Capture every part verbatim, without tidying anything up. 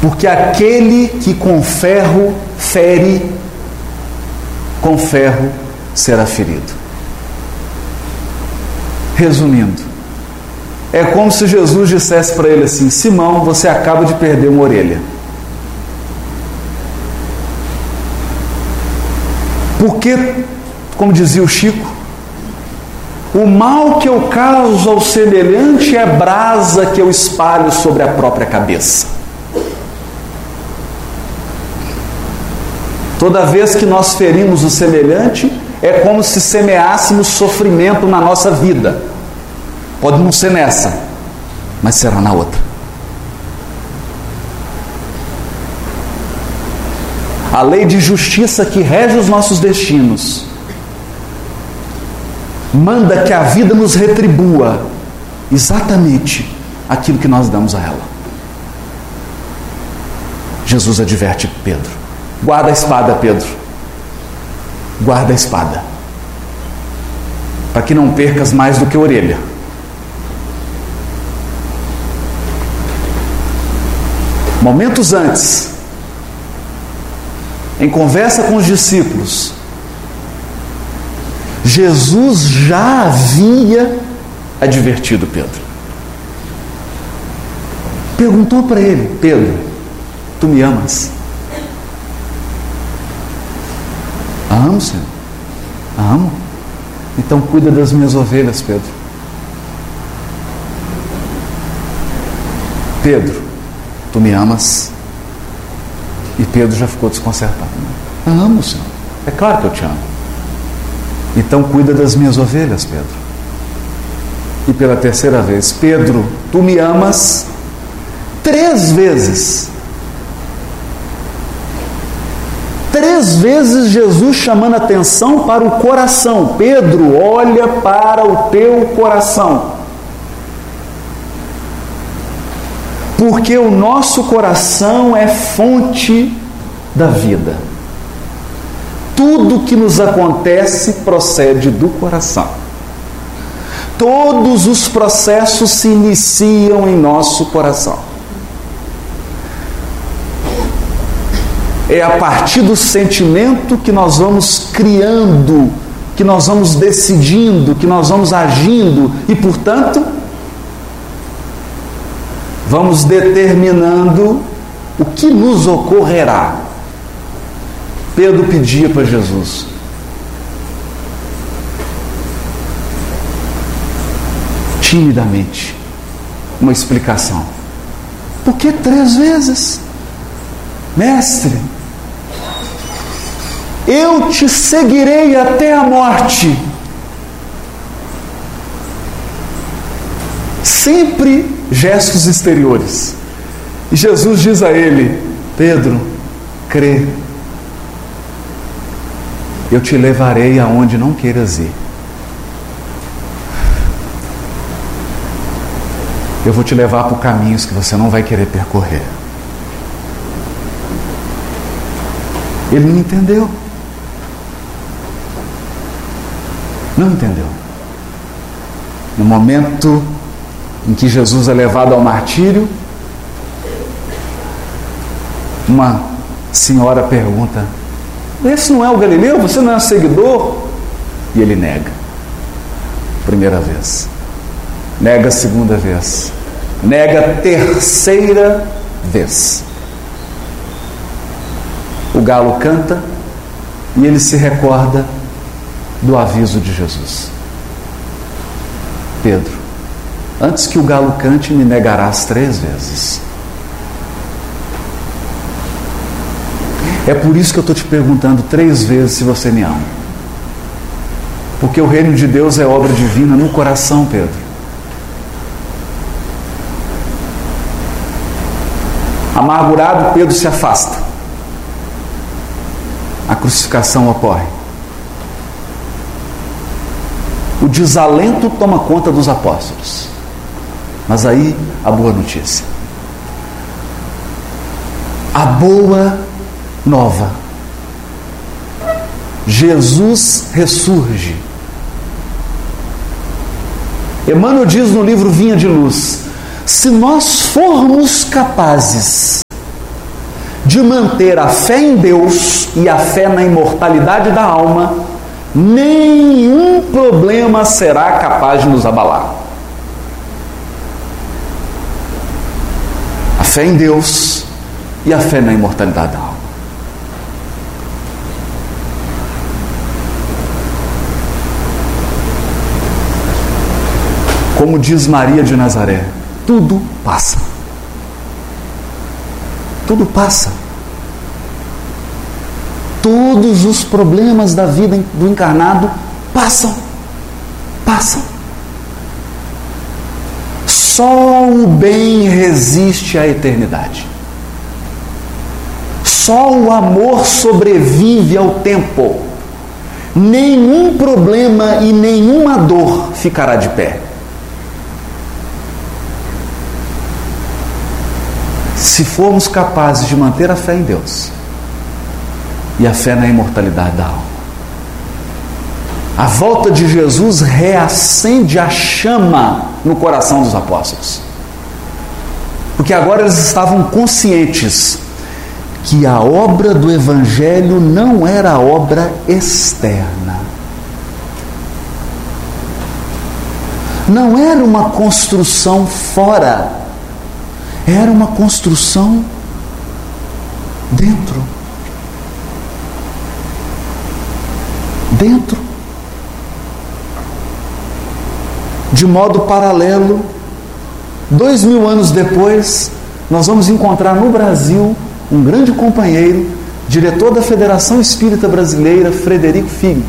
Porque aquele que com ferro fere, com ferro será ferido. Resumindo, é como se Jesus dissesse para ele assim: Simão, você acaba de perder uma orelha. Porque, como dizia o Chico, o mal que eu causo ao semelhante é brasa que eu espalho sobre a própria cabeça. Toda vez que nós ferimos o semelhante, é como se semeássemos sofrimento na nossa vida. Pode não ser nessa, mas será na outra. A lei de justiça que rege os nossos destinos manda que a vida nos retribua exatamente aquilo que nós damos a ela. Jesus adverte Pedro: guarda a espada, Pedro. Guarda a espada, para que não percas mais do que a orelha. Momentos antes, em conversa com os discípulos, Jesus já havia advertido Pedro. Perguntou para ele: Pedro, tu me amas? Amo, Senhor. Amo. Então cuida das minhas ovelhas, Pedro. Pedro, tu me amas? E Pedro já ficou desconcertado. Amo, Senhor. É claro que eu te amo. Então cuida das minhas ovelhas, Pedro. E pela terceira vez: Pedro, tu me amas? Três vezes. Três vezes Jesus chamando atenção para o coração. Pedro, olha para o teu coração. Porque o nosso coração é fonte da vida. Tudo que nos acontece procede do coração. Todos os processos se iniciam em nosso coração. É a partir do sentimento que nós vamos criando, que nós vamos decidindo, que nós vamos agindo e, portanto, vamos determinando o que nos ocorrerá. Pedro pedia para Jesus: timidamente, uma explicação. Por que três vezes? Mestre, eu te seguirei até a morte. Sempre gestos exteriores. E Jesus diz a ele: Pedro, crê, eu te levarei aonde não queiras ir. Eu vou te levar por caminhos que você não vai querer percorrer. Ele não entendeu. Não entendeu. No momento em que Jesus é levado ao martírio, uma senhora pergunta: esse não é o Galileu? Você não é seguidor? E ele nega. Primeira vez. Nega a segunda vez. Nega a terceira vez. O galo canta e ele se recorda do aviso de Jesus: Pedro, antes que o galo cante, me negarás três vezes. É por isso que eu estou te perguntando três vezes se você me ama. Porque o reino de Deus é obra divina no coração, Pedro. Amargurado, Pedro se afasta. A crucificação ocorre. O desalento toma conta dos apóstolos. Mas aí, a boa notícia. A boa nova. Jesus ressurge. Emmanuel diz no livro Vinha de Luz: se nós formos capazes de manter a fé em Deus e a fé na imortalidade da alma, nenhum problema será capaz de nos abalar. A fé em Deus e a fé na imortalidade da alma. Como diz Maria de Nazaré, tudo passa. Tudo passa. Todos os problemas da vida do encarnado passam. Passam. Só o bem resiste à eternidade. Só o amor sobrevive ao tempo. Nenhum problema e nenhuma dor ficará de pé. Se formos capazes de manter a fé em Deus e a fé na imortalidade da alma, a volta de Jesus reacende a chama no coração dos apóstolos. Porque agora eles estavam conscientes que a obra do Evangelho não era obra externa. Não era uma construção fora. Era uma construção dentro. Dentro. De modo paralelo, dois mil anos depois, nós vamos encontrar no Brasil um grande companheiro, diretor da Federação Espírita Brasileira, Frederico Figner.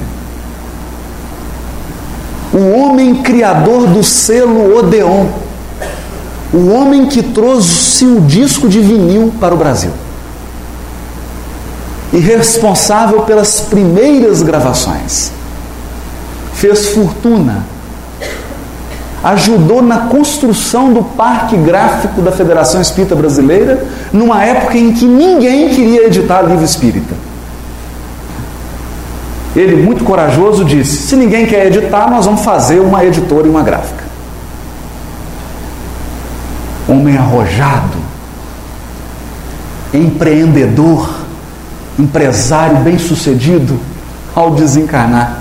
O homem criador do selo Odeon. O homem que trouxe o disco de vinil para o Brasil. E responsável pelas primeiras gravações. Fez fortuna. Ajudou na construção do parque gráfico da Federação Espírita Brasileira, numa época em que ninguém queria editar livro espírita. Ele, muito corajoso, disse: se ninguém quer editar, nós vamos fazer uma editora e uma gráfica. Homem arrojado, empreendedor, empresário bem-sucedido, ao desencarnar,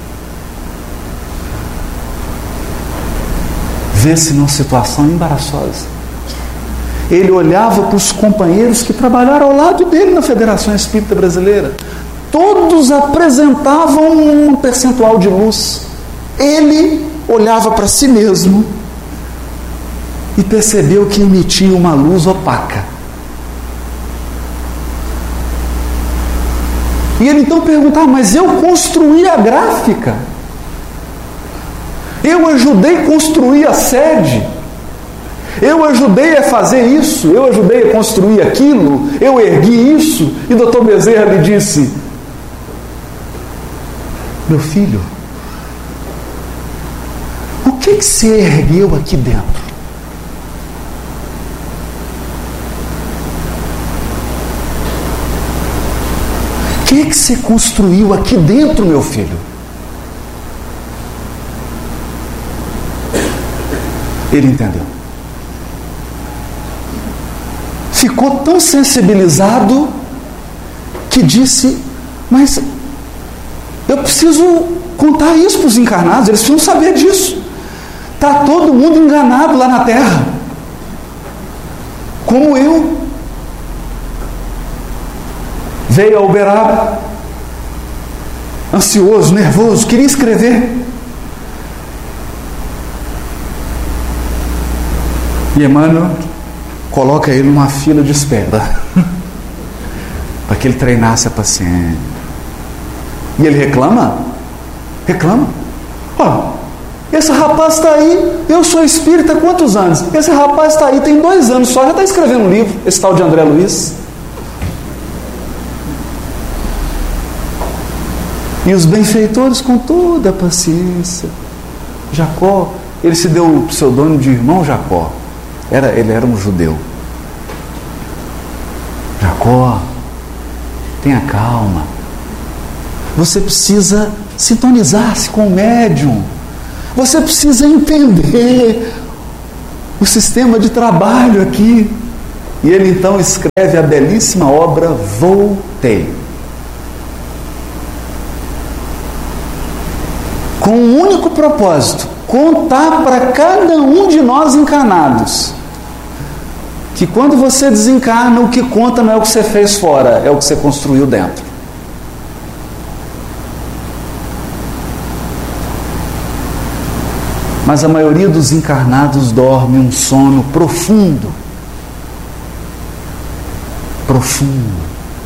vê-se numa situação embaraçosa. Ele olhava para os companheiros que trabalharam ao lado dele na Federação Espírita Brasileira. Todos apresentavam um percentual de luz. Ele olhava para si mesmo e percebeu que emitia uma luz opaca. E ele então perguntava: mas eu construí a gráfica, eu ajudei a construir a sede, eu ajudei a fazer isso, eu ajudei a construir aquilo, eu ergui isso. E doutor Bezerra lhe disse: meu filho, o que que você ergueu aqui dentro? O que que você construiu aqui dentro, meu filho? Ele entendeu. Ficou tão sensibilizado que disse: mas eu preciso contar isso para os encarnados, eles precisam saber disso. Está todo mundo enganado lá na Terra, como eu. Veio a Uberaba, ansioso, nervoso, queria escrever. E Emmanuel coloca ele numa fila de espera para que ele treinasse a paciência. E ele reclama? Reclama. Ó, esse rapaz está aí, eu sou espírita há quantos anos? Esse rapaz está aí, tem dois anos só, já está escrevendo um livro, esse tal de André Luiz. E os benfeitores, com toda a paciência. Jacó, ele se deu o pseudônimo de irmão Jacó. Era, ele era um judeu. Jacó, tenha calma. Você precisa sintonizar-se com o médium. Você precisa entender o sistema de trabalho aqui. E ele então escreve a belíssima obra Voltei. Com um único propósito: contar para cada um de nós encarnados que quando você desencarna, o que conta não é o que você fez fora, é o que você construiu dentro. Mas a maioria dos encarnados dorme um sono profundo. Profundo.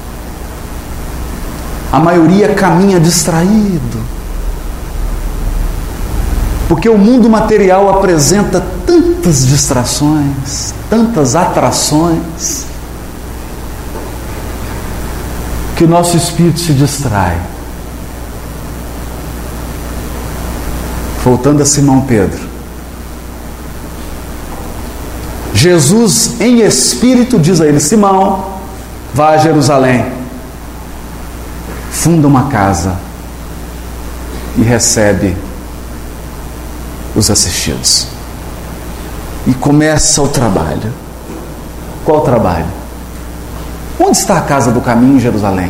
A maioria caminha distraído. Porque o mundo material apresenta tantas distrações, tantas atrações, que o nosso espírito se distrai. Voltando a Simão Pedro. Jesus, em espírito, diz a ele: Simão, vá a Jerusalém, funda uma casa e recebe os assistidos. E começa o trabalho. Qual o trabalho? Onde está a casa do caminho em Jerusalém?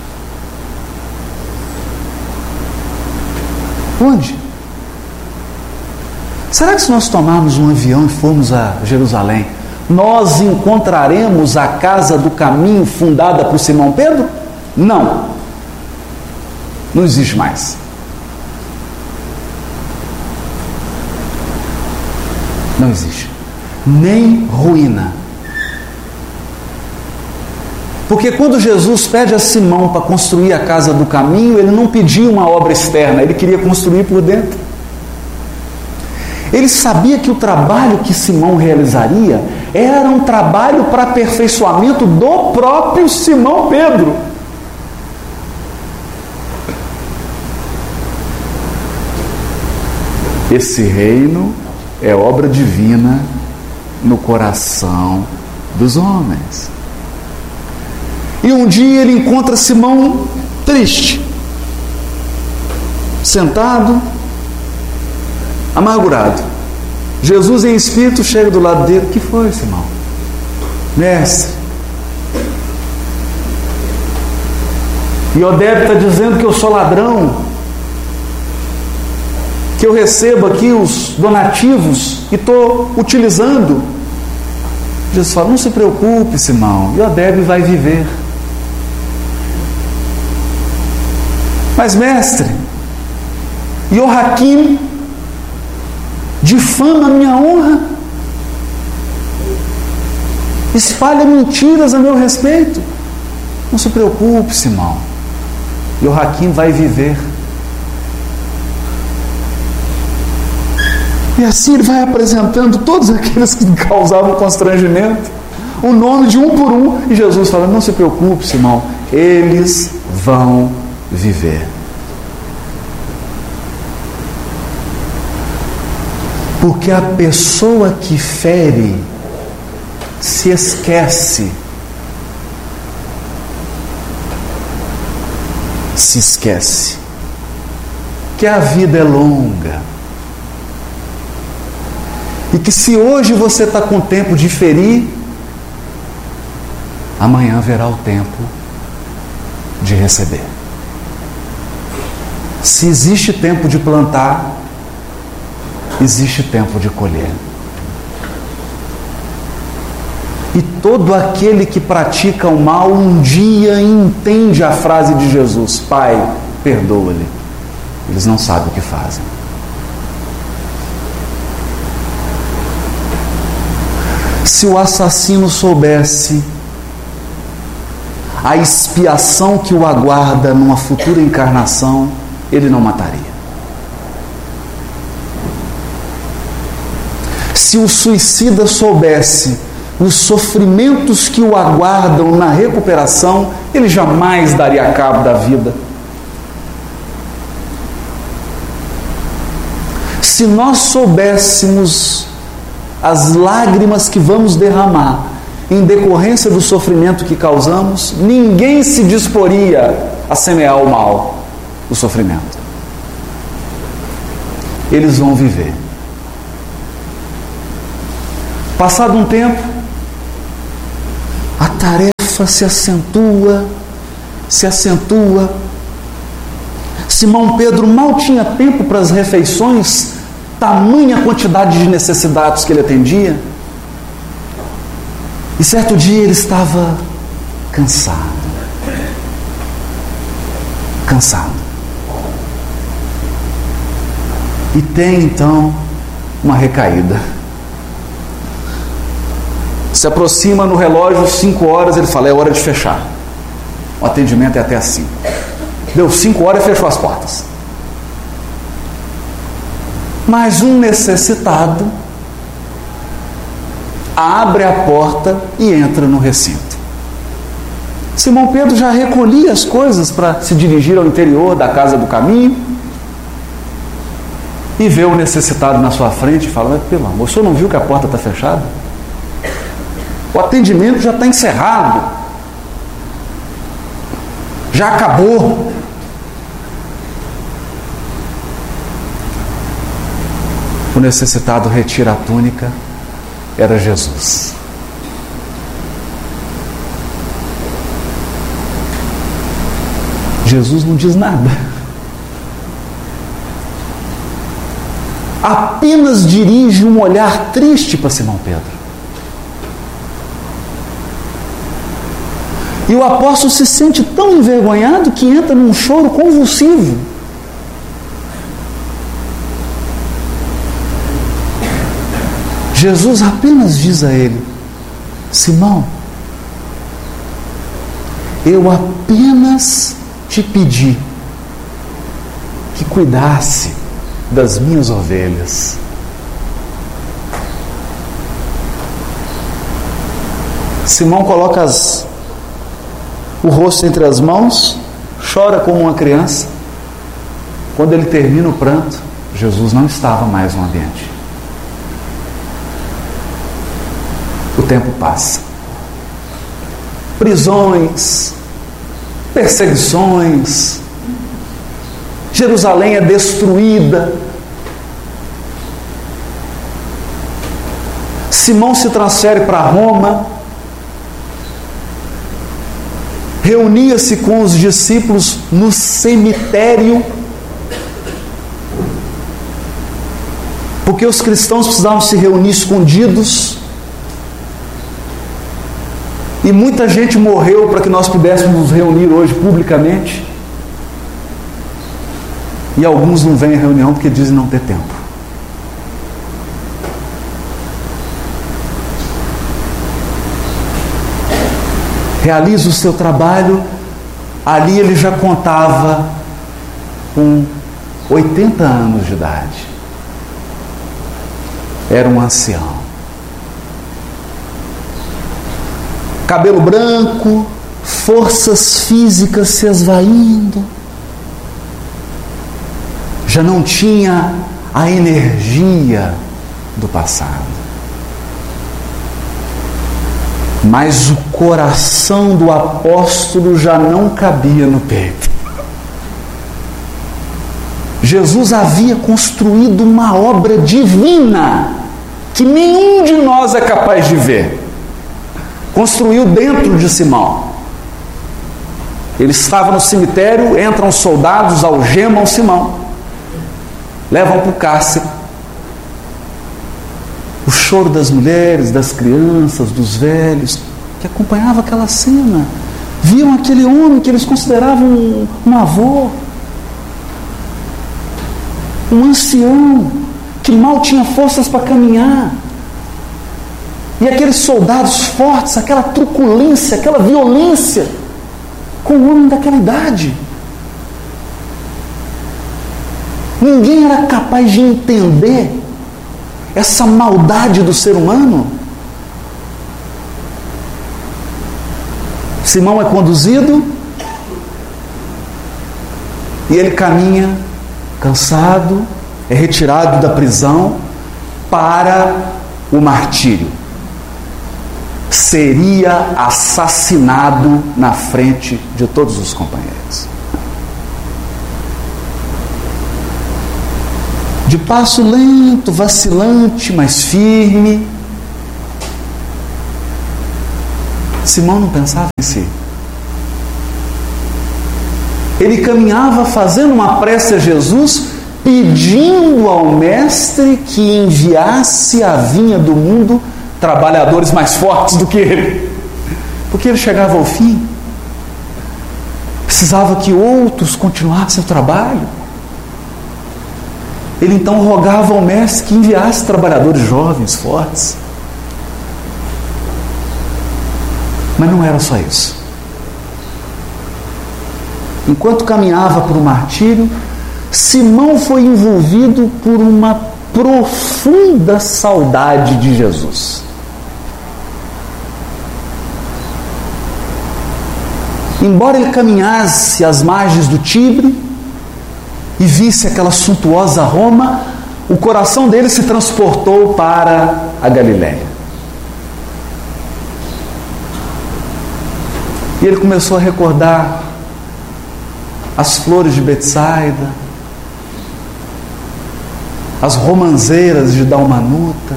Onde? Será que se nós tomarmos um avião e formos a Jerusalém, nós encontraremos a casa do caminho fundada por Simão Pedro? Não. Não existe mais. Não existe. Nem ruína. Porque quando Jesus pede a Simão para construir a casa do caminho, ele não pediu uma obra externa, ele queria construir por dentro. Ele sabia que o trabalho que Simão realizaria era um trabalho para aperfeiçoamento do próprio Simão Pedro. Esse reino é obra divina no coração dos homens. E um dia ele encontra Simão triste, sentado, amargurado. Jesus em espírito chega do lado dele: o que foi, Simão? Mestre, Iodebe está dizendo que eu sou ladrão, que eu recebo aqui os donativos e estou utilizando. Jesus fala: não se preocupe, Simão, Iodebe vai viver. Mas mestre, Yohaquim difama a minha honra, espalha mentiras a meu respeito. Não se preocupe, Simão, Yohaquim vai viver. E assim ele vai apresentando todos aqueles que causavam constrangimento, o nome de um por um, e Jesus fala: não se preocupe, Simão, eles vão viver. Porque a pessoa que fere se esquece, se esquece que a vida é longa e que se hoje você está com tempo de ferir, amanhã haverá o tempo de receber. Se existe tempo de plantar, existe tempo de colher. E todo aquele que pratica o mal um dia entende a frase de Jesus: Pai, perdoa-lhe, eles não sabem o que fazem. Se o assassino soubesse a expiação que o aguarda numa futura encarnação, ele não mataria. Se o suicida soubesse os sofrimentos que o aguardam na recuperação, ele jamais daria cabo da vida. Se nós soubéssemos as lágrimas que vamos derramar em decorrência do sofrimento que causamos, ninguém se disporia a semear o mal, o sofrimento. Eles vão viver. Passado um tempo, A tarefa se acentua, se acentua. Simão Pedro mal tinha tempo para as refeições, tamanha quantidade de necessidades que ele atendia. E certo dia ele estava cansado. Cansado. E tem então uma recaída. Se aproxima no relógio cinco horas, ele fala, é hora de fechar. O atendimento é até às cinco. Deu cinco horas e fechou as portas. Mas um necessitado abre a porta e entra no recinto. Simão Pedro já recolhia as coisas para se dirigir ao interior da casa do caminho e vê o necessitado na sua frente e fala, mas pelo amor, o senhor não viu que a porta está fechada? O atendimento já está encerrado. Já acabou. O necessitado retira a túnica. Era Jesus. Jesus não diz nada. Apenas dirige um olhar triste para Simão Pedro. E o apóstolo se sente tão envergonhado que entra num choro convulsivo. Jesus apenas diz a ele, Simão, eu apenas te pedi que cuidasse das minhas ovelhas. Simão coloca as, o rosto entre as mãos, chora como uma criança. Quando ele termina o pranto, Jesus não estava mais no ambiente. O tempo passa. Prisões, perseguições, Jerusalém é destruída. Simão se transfere para Roma, reunia-se com os discípulos no cemitério, porque os cristãos precisavam se reunir escondidos. E muita gente morreu para que nós pudéssemos nos reunir hoje publicamente. E alguns não vêm à reunião porque dizem não ter tempo. Realiza o seu trabalho. Ali ele já contava com oitenta anos de idade. Era um ancião. Cabelo branco, forças físicas se esvaindo. Já não tinha a energia do passado. Mas o coração do apóstolo já não cabia no peito. Jesus havia construído uma obra divina que nenhum de nós é capaz de ver. Construiu dentro de Simão. Ele estava no cemitério, entram os soldados, algemam Simão, levam para o cárcere. O choro das mulheres, das crianças, dos velhos, que acompanhava aquela cena, viam aquele homem que eles consideravam um, um avô, um ancião, que mal tinha forças para caminhar. E aqueles soldados fortes, aquela truculência, aquela violência, com o homem daquela idade. Ninguém era capaz de entender essa maldade do ser humano. Simão é conduzido e ele caminha cansado, é retirado da prisão para o martírio. Seria assassinado na frente de todos os companheiros. De passo lento, vacilante, mas firme, Simão não pensava em si. Ele caminhava fazendo uma prece a Jesus, pedindo ao Mestre que enviasse à vinha do mundo trabalhadores mais fortes do que ele. Porque ele chegava ao fim, precisava que outros continuassem o trabalho. Ele então rogava ao Mestre que enviasse trabalhadores jovens, fortes. Mas não era só isso. Enquanto caminhava para o martírio, Simão foi envolvido por uma profunda saudade de Jesus. Embora ele caminhasse às margens do Tibre e visse aquela suntuosa Roma, o coração dele se transportou para a Galiléia. E ele começou a recordar as flores de Betsaida, as romãzeiras de Dalmanuta,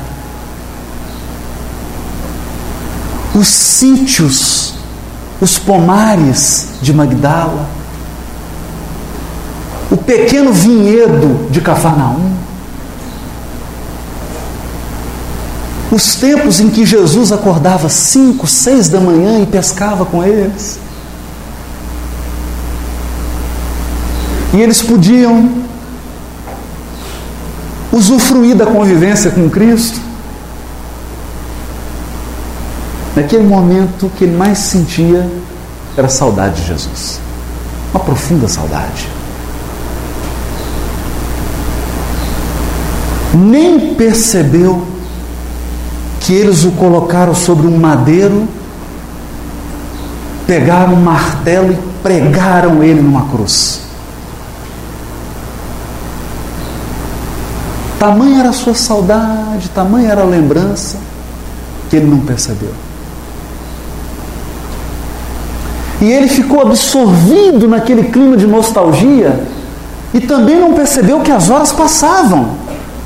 os sítios, os pomares de Magdala, o pequeno vinhedo de Cafarnaum, os tempos em que Jesus acordava cinco, seis da manhã e pescava com eles. E eles podiam usufruir da convivência com Cristo. Naquele momento, o que ele mais sentia era a saudade de Jesus. Uma profunda saudade. Nem percebeu que eles o colocaram sobre um madeiro, pegaram um martelo e pregaram ele numa cruz. Tamanha era a sua saudade, tamanha era a lembrança, que ele não percebeu. E ele ficou absorvido naquele clima de nostalgia e também não percebeu que as horas passavam.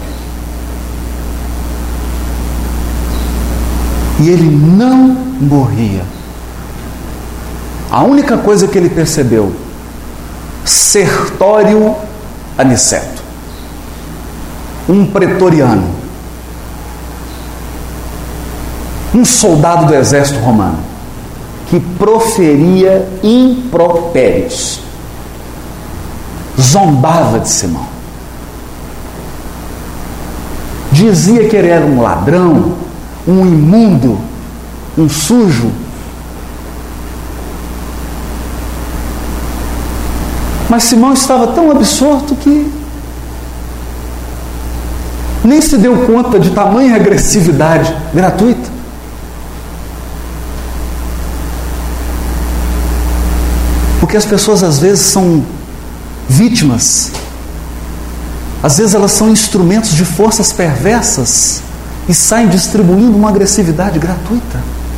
E ele não morria. A única coisa que ele percebeu: Sertório Aniceto, um pretoriano, um soldado do exército romano, que proferia impropérios, zombava de Simão, dizia que ele era um ladrão, um imundo, um sujo. Mas Simão estava tão absorto que nem se deu conta de tamanha agressividade gratuita. Porque as pessoas às vezes são vítimas, às vezes elas são instrumentos de forças perversas e saem distribuindo uma agressividade gratuita,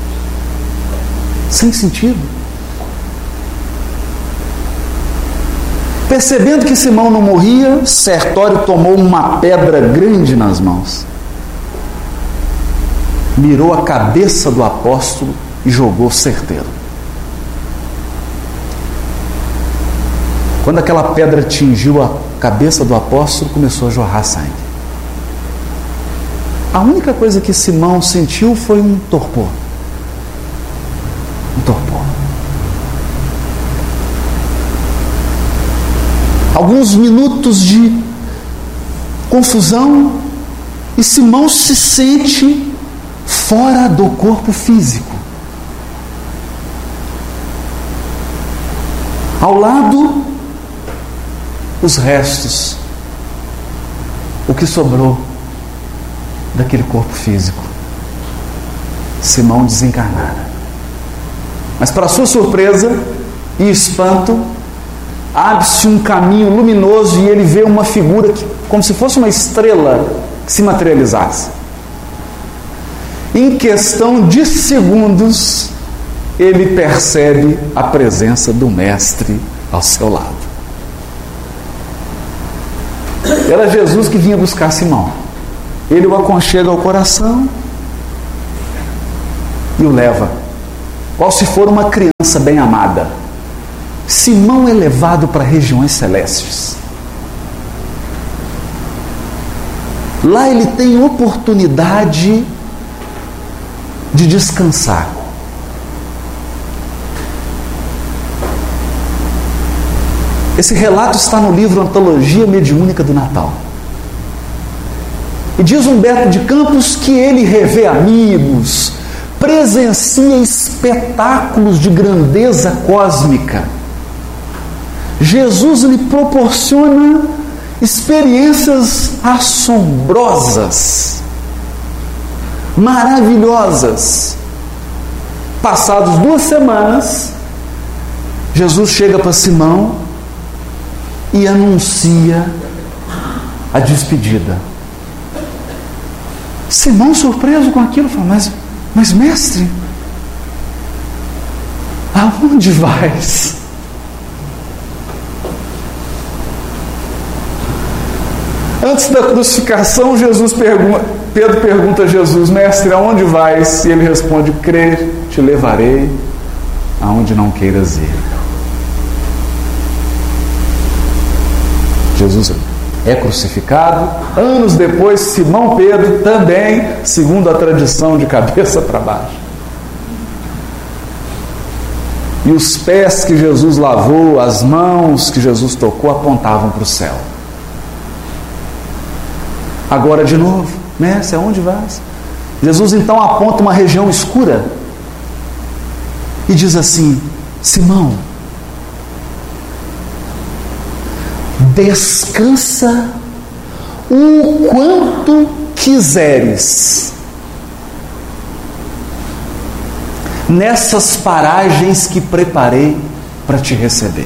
sem sentido. Percebendo que Simão não morria, Sertório tomou uma pedra grande nas mãos, mirou a cabeça do apóstolo e jogou certeiro. Quando aquela pedra atingiu a cabeça do apóstolo, começou a jorrar sangue. A única coisa que Simão sentiu foi um torpor. Um torpor. Alguns minutos de confusão e Simão se sente fora do corpo físico. Ao lado, os restos, o que sobrou daquele corpo físico. Simão desencarnara. Mas para sua surpresa e espanto, abre-se um caminho luminoso e ele vê uma figura que, como se fosse uma estrela que se materializasse. Em questão de segundos, ele percebe a presença do Mestre ao seu lado. Era Jesus que vinha buscar Simão. Ele o aconchega ao coração e o leva qual se for uma criança bem amada. Simão é levado para regiões celestes. Lá ele tem oportunidade de descansar. Esse relato está no livro Antologia Mediúnica do Natal. E diz Humberto de Campos que ele revê amigos, presencia espetáculos de grandeza cósmica. Jesus lhe proporciona experiências assombrosas, maravilhosas. Passados duas semanas, Jesus chega para Simão e anuncia a despedida. Simão, surpreso com aquilo, fala, mas, mas mestre, aonde vais? Antes da crucificação, Jesus pergunta, Pedro pergunta a Jesus, mestre, aonde vais? E ele responde, crê, te levarei aonde não queiras ir. Jesus é crucificado. Anos depois, Simão Pedro também, segundo a tradição, de cabeça para baixo. E os pés que Jesus lavou, as mãos que Jesus tocou, apontavam para o céu. Agora de novo, mestre, aonde vais? Jesus então aponta uma região escura e diz assim, Simão, descansa o quanto quiseres nessas paragens que preparei para te receber.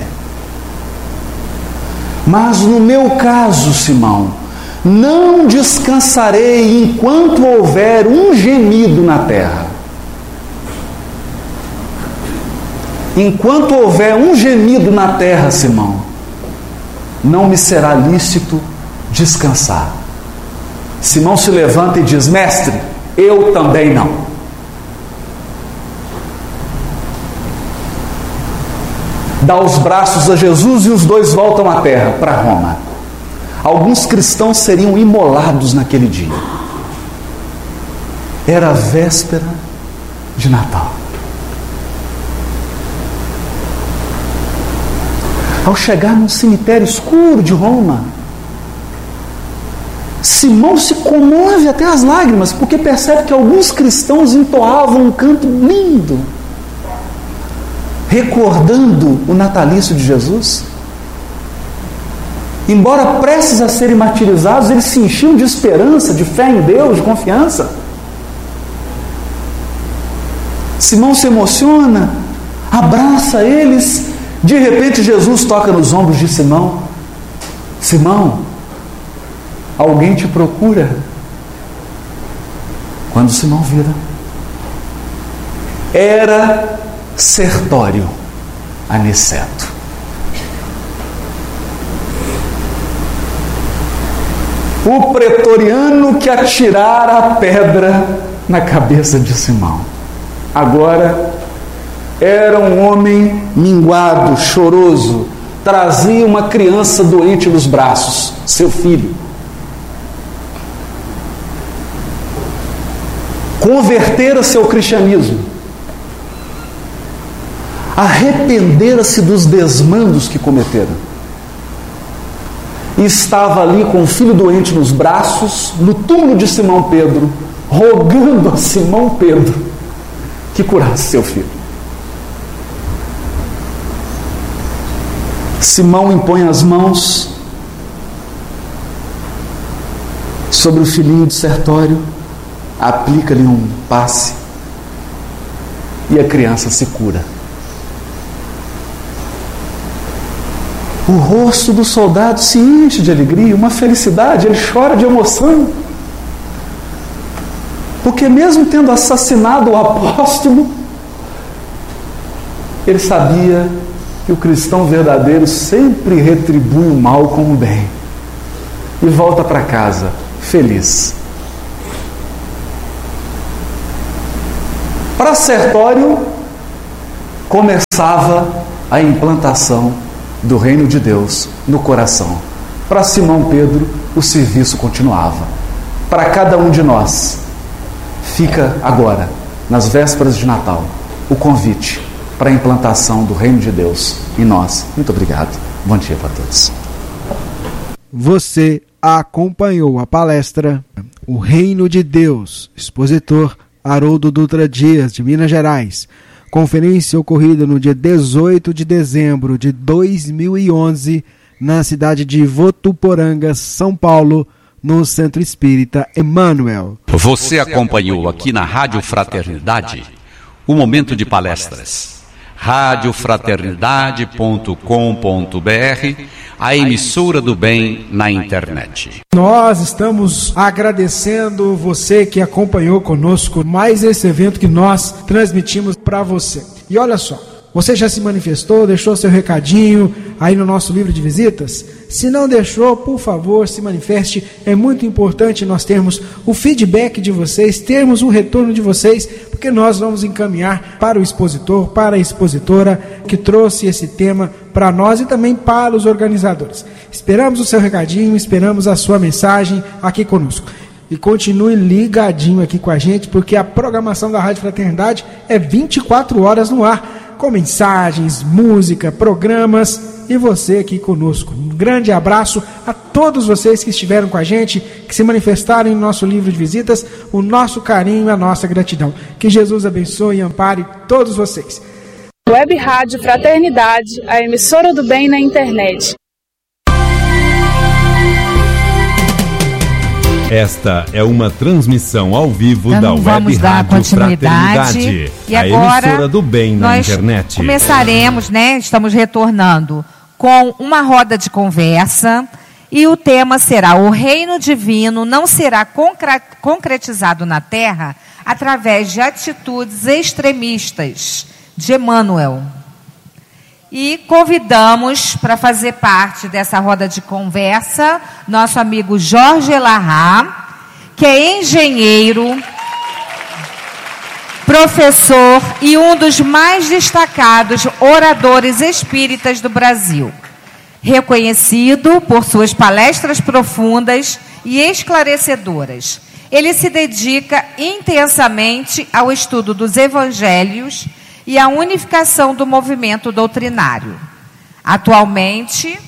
Mas no meu caso, Simão, não descansarei enquanto houver um gemido na terra. Enquanto houver um gemido na terra, Simão, não me será lícito descansar. Simão se levanta e diz, mestre, eu também não. Dá os braços a Jesus e os dois voltam à terra, para Roma. Alguns cristãos seriam imolados naquele dia. Era a véspera de Natal. Ao chegar num cemitério escuro de Roma, Simão se comove até as lágrimas, porque percebe que alguns cristãos entoavam um canto lindo, recordando o natalício de Jesus. Embora prestes a serem martirizados, eles se enchiam de esperança, de fé em Deus, de confiança. Simão se emociona, abraça eles. De repente Jesus toca nos ombros de Simão. Simão, alguém te procura. Quando Simão vira, era Sertório Aniceto. O pretoriano que atirara a pedra na cabeça de Simão. Agora era um homem minguado, choroso, trazia uma criança doente nos braços, seu filho. Convertera-se ao cristianismo, arrependera-se dos desmandos que cometeram. E estava ali com o filho doente nos braços, no túmulo de Simão Pedro, rogando a Simão Pedro que curasse seu filho. Simão impõe as mãos sobre o filhinho de Sertório, aplica-lhe um passe e a criança se cura. O rosto do soldado se enche de alegria, uma felicidade, ele chora de emoção. Porque mesmo tendo assassinado o apóstolo, ele sabia que o cristão verdadeiro sempre retribui o mal com o bem. E volta para casa feliz. Para Sertório, começava a implantação do reino de Deus no coração. Para Simão Pedro, o serviço continuava. Para cada um de nós, fica agora, nas vésperas de Natal, o convite para a implantação do reino de Deus em nós. Muito obrigado. Bom dia para todos. Você acompanhou a palestra O Reino de Deus, expositor Haroldo Dutra Dias, de Minas Gerais. Conferência ocorrida no dia dezoito de dezembro de dois mil e onze, na cidade de Votuporanga, São Paulo, no Centro Espírita Emmanuel. Você acompanhou aqui na Rádio Fraternidade o momento de palestras. rádio fraternidade ponto com ponto b r, a emissora do bem na internet. Nós estamos agradecendo você que acompanhou conosco mais esse evento que nós transmitimos para você. E olha só, você já se manifestou, deixou seu recadinho aí no nosso livro de visitas? Se não deixou, por favor, se manifeste. É muito importante nós termos o feedback de vocês, termos um retorno de vocês, porque nós vamos encaminhar para o expositor, para a expositora que trouxe esse tema para nós e também para os organizadores. Esperamos o seu recadinho, esperamos a sua mensagem aqui conosco. E continue ligadinho aqui com a gente, porque a programação da Rádio Fraternidade é vinte e quatro horas no ar, com mensagens, música, programas e você aqui conosco. Um grande abraço a todos vocês que estiveram com a gente, que se manifestaram em nosso livro de visitas, o nosso carinho e a nossa gratidão. Que Jesus abençoe e ampare todos vocês. Web Rádio Fraternidade, a emissora do bem na internet. Esta é uma transmissão ao vivo então, da Web Rádio Fraternidade, e a agora emissora do bem na nós internet. Começaremos, né? Estamos retornando com uma roda de conversa e o tema será: o reino divino não será concretizado na Terra através de atitudes extremistas, de Emmanuel. E convidamos para fazer parte dessa roda de conversa nosso amigo Jorge Elahá, que é engenheiro, professor e um dos mais destacados oradores espíritas do Brasil, reconhecido por suas palestras profundas e esclarecedoras. Ele se dedica intensamente ao estudo dos evangelhos e à unificação do movimento doutrinário. Atualmente,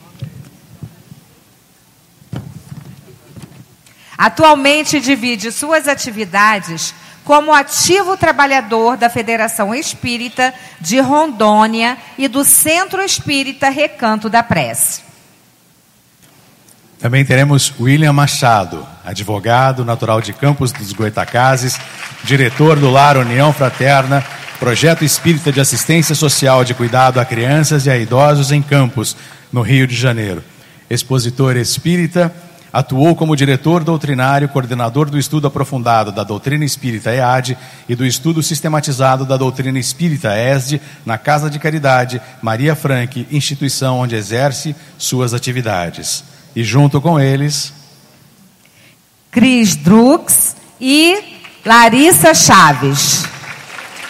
atualmente divide suas atividades como ativo trabalhador da Federação Espírita de Rondônia e do Centro Espírita Recanto da Prece. Também teremos William Machado, advogado, natural de Campos dos Goitacazes, diretor do Lar União Fraterna, projeto espírita de assistência social de cuidado a crianças e a idosos em Campos, no Rio de Janeiro. Expositor espírita, atuou como diretor doutrinário, coordenador do estudo aprofundado da doutrina espírita E A D e do estudo sistematizado da doutrina espírita E S D na Casa de Caridade Maria Franque, instituição onde exerce suas atividades. E junto com eles, Cris Drux e Larissa Chaves.